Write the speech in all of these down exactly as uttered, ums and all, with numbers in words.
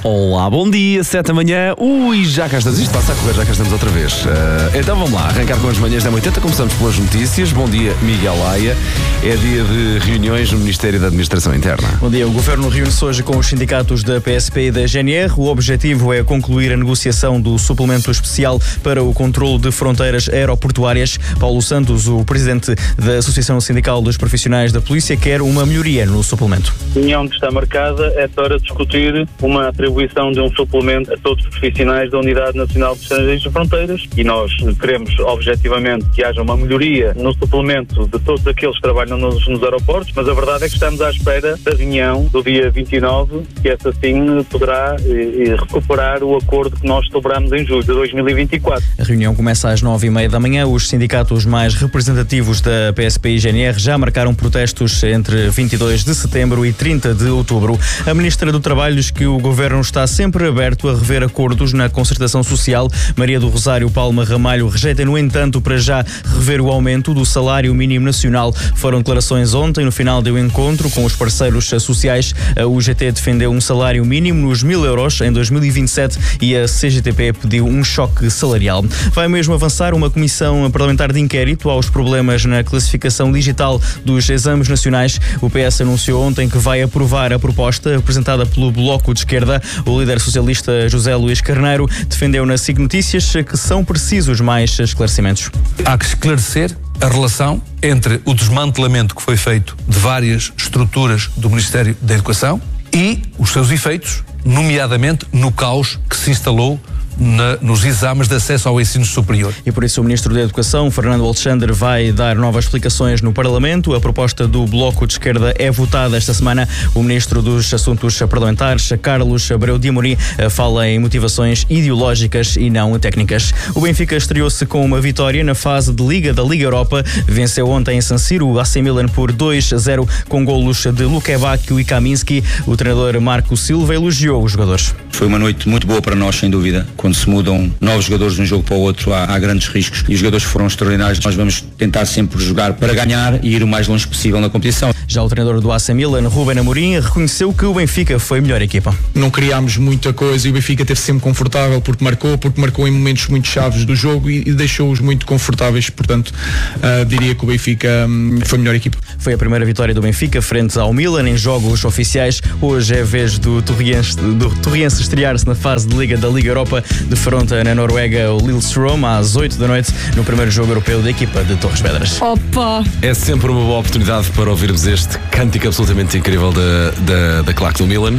Olá, bom dia, sete da manhã. Ui, já cá estamos. Isto passa a correr, já cá estamos outra vez. Uh, então vamos lá, arrancar com as manhãs da oitenta. Começamos pelas notícias. Bom dia, Miguel Laia. É dia de reuniões no Ministério da Administração Interna. Bom dia. O Governo reúne-se hoje com os sindicatos da P S P e da G N R. O objetivo é concluir a negociação do suplemento especial para o controlo de fronteiras aeroportuárias. Paulo Santos, o presidente da Associação Sindical dos Profissionais da Polícia, quer uma melhoria no suplemento. A reunião que está marcada é para discutir uma atribuição de um suplemento a todos os profissionais da Unidade Nacional de Estrangeiros e Fronteiras, e nós queremos objetivamente que haja uma melhoria no suplemento de todos aqueles que trabalham nos, nos aeroportos, mas a verdade é que estamos à espera da reunião do dia vinte e nove, que essa sim poderá eh, recuperar o acordo que nós celebramos em julho de dois mil e vinte e quatro. A reunião começa às nove e meia da manhã. Os sindicatos mais representativos da P S P e G N R já marcaram protestos entre vinte e dois de setembro e trinta de outubro. A Ministra do Trabalho diz que o Governo está sempre aberto a rever acordos na concertação social. Maria do Rosário Palma Ramalho rejeita, no entanto, para já rever o aumento do salário mínimo nacional. Foram declarações ontem, no final do encontro com os parceiros sociais. A U G T defendeu um salário mínimo nos mil euros em dois mil e vinte e sete e a C G T P pediu um choque salarial. Vai mesmo avançar uma comissão parlamentar de inquérito aos problemas na classificação digital dos exames nacionais. O P S anunciou ontem que vai aprovar a proposta apresentada pelo Bloco de Esquerda. O líder socialista José Luís Carneiro defendeu na S I C Notícias que são precisos mais esclarecimentos. Há que esclarecer a relação entre o desmantelamento que foi feito de várias estruturas do Ministério da Educação e os seus efeitos, nomeadamente no caos que se instalou Na, nos exames de acesso ao ensino superior. E por isso o Ministro da Educação, Fernando Alexandre, vai dar novas explicações no Parlamento. A proposta do Bloco de Esquerda é votada esta semana. O Ministro dos Assuntos Parlamentares, Carlos Abreu de Amorim, fala em motivações ideológicas e não técnicas. O Benfica estreou-se com uma vitória na fase de Liga da Liga Europa. Venceu ontem em San Siro o A C Milan por dois a zero com golos de Luke Bacchio e Kaminski. O treinador Marco Silva elogiou os jogadores. Foi uma noite muito boa para nós, sem dúvida. Quando se mudam novos jogadores de um jogo para o outro, há, há grandes riscos e os jogadores foram extraordinários. Nós vamos tentar sempre jogar para ganhar e ir o mais longe possível na competição. Já o treinador do A C Milan, Ruben Amorim, reconheceu que o Benfica foi a melhor equipa. Não criámos muita coisa e o Benfica esteve sempre confortável porque marcou, porque marcou em momentos muito chaves do jogo e, e deixou-os muito confortáveis. Portanto, uh, diria que o Benfica um, foi a melhor equipa. Foi a primeira vitória do Benfica frente ao Milan em jogos oficiais. Hoje é a vez do Torriense, do Torriense estrear-se na fase de Liga da Liga Europa. Defronta na Noruega o Lillestrøm às oito da noite no primeiro jogo europeu da equipa de Torres Vedras. Opa! É sempre uma boa oportunidade para ouvirmos este cântico absolutamente incrível da, da, da claque do Milan.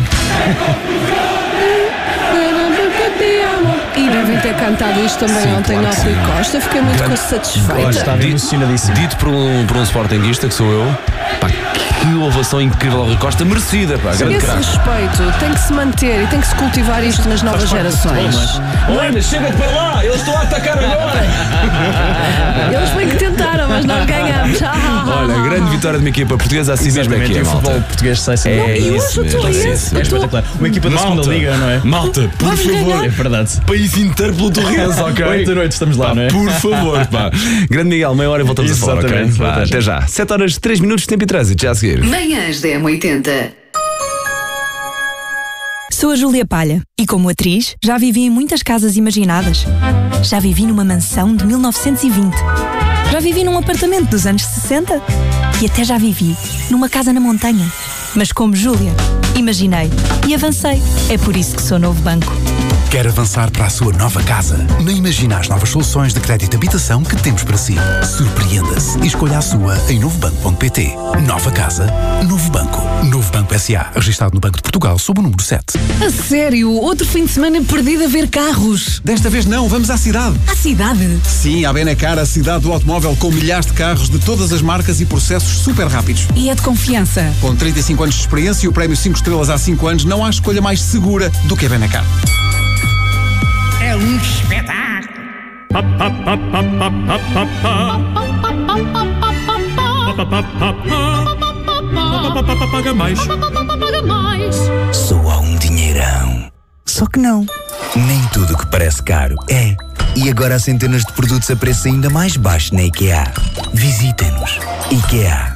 E devem ter cantado isto também Sim, ontem claro ao que Rui sim. Costa. Fiquei muito Grande- satisfeita. Estava emocionadíssimo. Dito por um, por um sportinguista, que sou eu, pá, que ovação incrível ao Rui Costa, merecida, pá, grande Esse craque. respeito tem que se manter e tem que se cultivar isto nas novas gerações. Olha, chega-te para lá, eles estão a atacar agora. Eles bem que tentaram, mas nós ganhamos. Olha, grande vitória de uma equipa portuguesa, assim mesmo é que Exatamente, é, e o futebol malta. português sai sempre. É e isso hoje o mesmo, Torriense, é isso É mesmo. espetacular. Uma equipa da segunda liga, não é? Malta, por Vamos favor. ganhar. É verdade. País inteiro pelo Torriense, ok? Oito da noite estamos lá, Pá, não é? por favor, pá. Grande Miguel, meia hora e voltamos a falar, ok? Exatamente, Vá, até já. até já. sete horas, três minutos, tempo e trânsito, já a seguir. Manhãs da M oitenta. Sou a Júlia Palha e, como atriz, já vivi em muitas casas imaginadas. Já vivi numa mansão de mil novecentos e vinte. Já vivi num apartamento dos anos sessenta. E até já vivi numa casa na montanha. Mas como Júlia, imaginei e avancei. É por isso que sou Novo Banco. Quer avançar para a sua nova casa? Nem imagina as novas soluções de crédito de habitação que temos para si. Surpreenda-se e escolha a sua em novo banco ponto pt. Nova casa, Novo Banco. Novo Banco S A, registado no Banco de Portugal sob o número sete. A sério, outro fim de semana perdido a ver carros. Desta vez não, vamos à cidade. À cidade? Sim, à Benacar, a cidade do automóvel com milhares de carros de todas as marcas e processos super rápidos. E é de confiança. Com trinta e cinco anos de experiência e o prémio cinco estrelas há cinco anos, não há escolha mais segura do que a Benacar. É um espetáculo. Paga mais. Soa um dinheirão. Só que não. Nem tudo o que parece caro é. E agora há centenas de produtos a preço ainda mais baixo na IKEA. Visitem-nos. IKEA.